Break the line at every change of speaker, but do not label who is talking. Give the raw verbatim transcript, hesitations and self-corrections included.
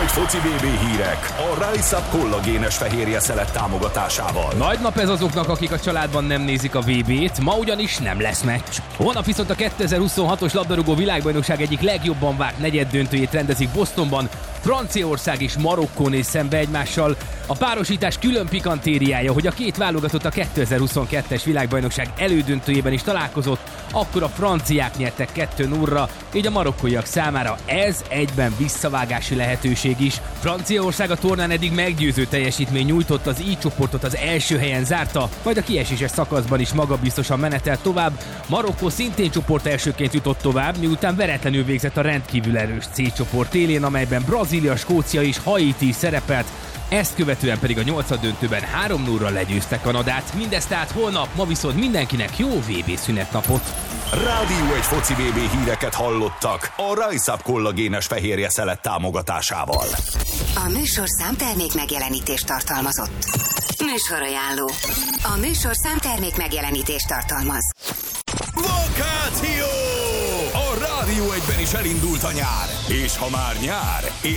egy foci bé bé hírek a Rise Up kollagénes fehérje szelet támogatásával.
Nagy nap ez azoknak, akik a családban nem nézik a vé bét, ma ugyanis nem lesz meccs. Holnap viszont a kétezer-huszonhatos labdarúgó világbajnokság egyik legjobban várt negyeddöntőjét rendezik Bostonban. Franciaország és Marokkó néz szembe egymással. A párosítás külön pikantériája, hogy a két válogatott a kétezer-huszonkettes világbajnokság elődöntőjében is találkozott, akkor a franciák nyertek kettő nullra, így a marokkóiak számára ez egyben visszavágási lehetőség is. Franciaország a tornán eddig meggyőző teljesítmény nyújtott, az I csoportot az első helyen zárta, majd a kieséses szakaszban is magabiztosan menetelt tovább. Marokkó szintén csoport elsőként jutott tovább, miután veretlenül végzett a rendkívül erős C csoport élén, amelyben Brazília, Skócia és Haiti szerepelt. Ezt követően pedig a nyolcaddöntőben három nullra legyőzte Kanadát. Mindezt tehát holnap, ma viszont mindenkinek jó vé bé szünetnapot.
Rádió egy foci bé bé híreket hallottak a Rise Up kollagénes fehérje szelet támogatásával.
A műsorszám termék megjelenítést tartalmazott. Műsorajánló. A műsorszám termék megjelenítést tartalmaz.
Vakáció! A Rádió egyben is elindult a nyár. És ha már nyár,